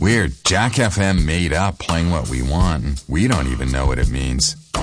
Weird. Jack FM made up playing what we want. We don't even know what it means.